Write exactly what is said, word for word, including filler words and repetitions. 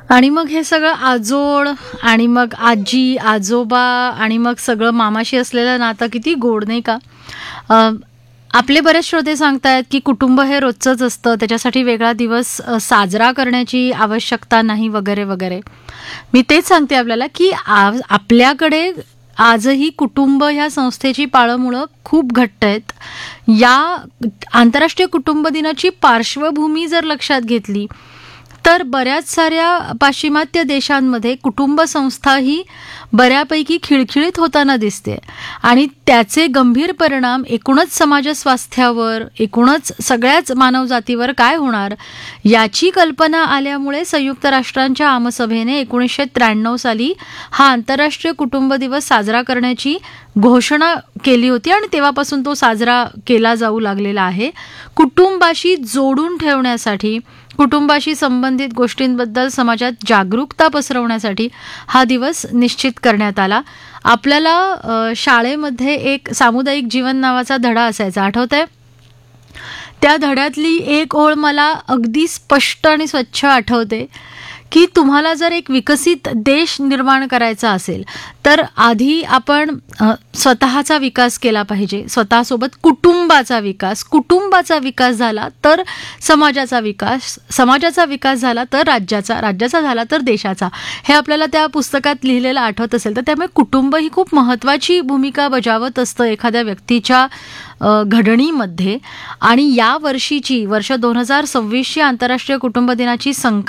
आणि मग हे सगळं आजोळ आणि मग आजी, आजोबा आणि मग सगळं मामाशी असलेलं नातं किती गोड नाही का? अ, आपले बरेच श्रोते सांगतायत की कुटुंब हे रोजचंच असतं, त्याच्यासाठी वेगळा दिवस अ, साजरा करण्याची आवश्यकता नाही वगैरे, वगैरे. मी तेच सांगते आपल्याला की आज आपल्याकडे आजही कुटुंब ह्या संस्थेची पाळंमुळं खूप घट्ट आहेत. या आंतरराष्ट्रीय कुटुंब दिनाची पार्श्वभूमी जर लक्षात घेतली, तर बऱ्याच साऱ्या पाश्चिमात्य देशांमध्ये कुटुंब संस्था ही बऱ्यापैकी खिळखिळीत होताना दिसते आणि त्याचे गंभीर परिणाम एकूणच समाज स्वास्थ्यावर, एकूणच सगळ्याच मानवजातीवर काय होणार याची कल्पना आल्यामुळे संयुक्त राष्ट्रांच्या आमसभेने एकोणीसशे त्र्याण्णव साली हा आंतरराष्ट्रीय कुटुंब दिवस साजरा करण्याची घोषणा केली होती आणि तेव्हापासून तो साजरा केला जाऊ लागलेला आहे. कुटुंबाशी जोडून ठेवण्यासाठी, कुटुंबाशी संबंधित गोष्टींबद्दल समाजात जागरूकता पसरवण्यासाठी हा दिवस निश्चित करण्यात आला. आपल्याला अ, शाळेमध्ये एक सामुदायिक जीवन नावाचा धडा असायचा, आठवतंय? त्या धड्यातली एक ओळ मला अगदी स्पष्ट आणि स्वच्छ आठवते की तुम्हाला जर एक विकसित देश निर्माण करायचा असेल तर आधी आपण अ, स्वतःचा विकास केला पाहिजे, स्वतःसोबत कुटुंबाचा विकास, कुटुंबाचा विकास झाला तर समाजाचा विकास, समाजाचा विकास झाला तर राज्याचा, राज्याचा झाला तर देशाचा. हे आपल्याला त्या पुस्तकात लिहिलेलं आठवत असेल तर त्यामुळे कुटुंब ही खूप महत्त्वाची भूमिका बजावत असतं एखाद्या व्यक्तीच्या अ, घडणीमध्ये. आणि या वर्षीची वर्ष दोन हजार सव्वीसची आंतरराष्ट्रीय कुटुंब दिनाची संकल्पना